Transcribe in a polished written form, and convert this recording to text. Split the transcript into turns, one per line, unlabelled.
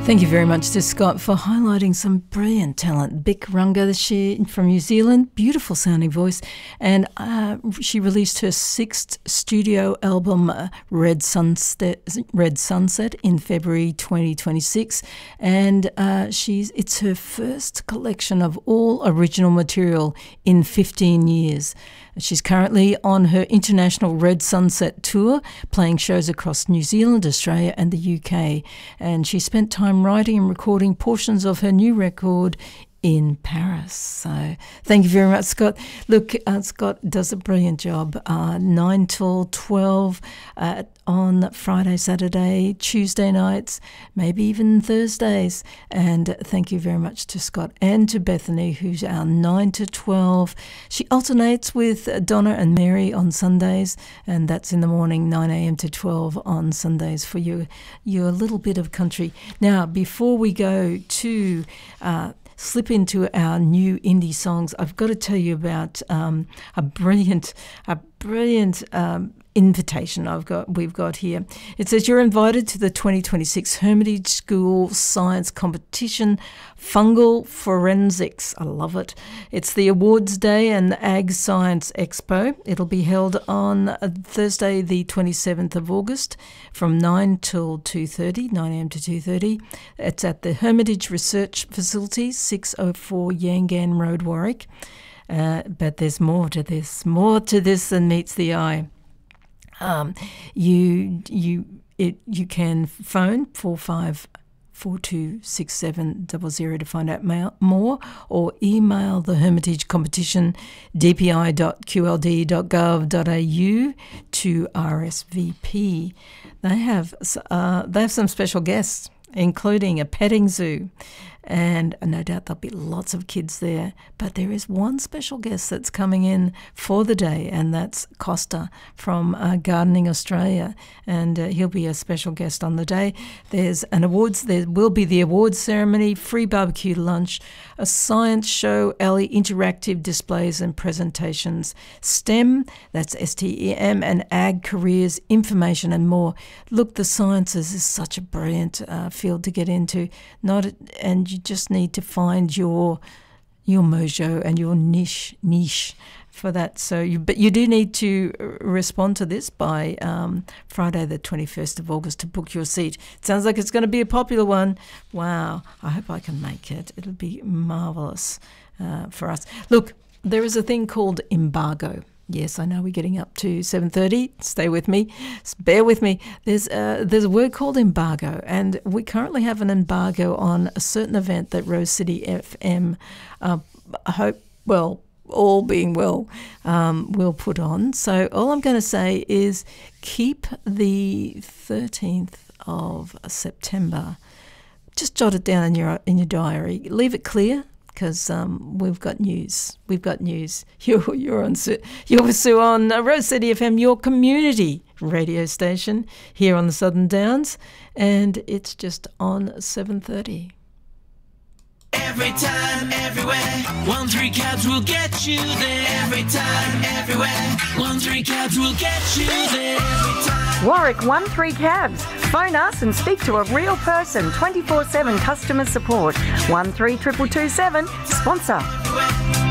Thank you very much to Scott for highlighting some brilliant talent. Bic Runga from New Zealand, beautiful sounding voice, and she released her 6th studio album, Red Sunset, in February 2026, and it's her first collection of all original material in 15 years. She's currently on her international Red Sunset tour, playing shows across New Zealand, Australia and the UK. And she spent time writing and recording portions of her new record in Paris. So thank you very much, Scott. Look, Scott does a brilliant job. 9 till 12 on Friday, Saturday, Tuesday nights, maybe even Thursdays. And thank you very much to Scott and to Bethany, who's our 9 to 12. She alternates with Donna and Mary on Sundays, and that's in the morning, 9 a.m. to 12 on Sundays for your little bit of country. Now, before we go to slip into our new indie songs, I've got to tell you about a brilliant invitation we've got here. It says you're invited to the 2026 Hermitage School Science Competition, Fungal Forensics. I love it. It's the awards day and the Ag Science Expo. It'll be held on Thursday the 27th of August from 9 till 2:30, 9 a.m. to 2:30. It's at the Hermitage Research Facility, 604 Yangan Road, Warwick. But there's more to this than meets the eye. You can phone 45426700 to find out more, or email the Hermitage Competition dpi.qld.gov.au to RSVP. They have some special guests, including a petting zoo. And no doubt there'll be lots of kids there. But there is one special guest that's coming in for the day, and that's Costa from Gardening Australia. And he'll be a special guest on the day. There will be the awards ceremony, free barbecue lunch, a science show, alley interactive displays and presentations, STEM, that's STEM, and ag careers, information and more. Look, the sciences is such a brilliant field to get into. And you just need to find your mojo and your niche for that. But you do need to respond to this by Friday the 21st of August to book your seat. It sounds like it's going to be a popular one. Wow, I hope I can make it. It'll be marvellous for us. Look, there is a thing called embargo. Yes, I know we're getting up to 7:30. Stay with me. Bear with me. There's a word called embargo, and we currently have an embargo on a certain event that Rose City FM, all being well, will put on. So all I'm going to say is keep the 13th of September. Just jot it down in your diary. Leave it clear, because we've got news. You're with Sue on Rose City FM, your community radio station here on the Southern Downs, and it's just on 7:30.
Every time, everywhere, 1-3 cabs will get you there. Every time, everywhere, 1-3 cabs will get you there. Every time.
Warwick 1-3 cabs. Phone us and speak to a real person. 24/7 customer support. 1-3 222 7. Sponsor.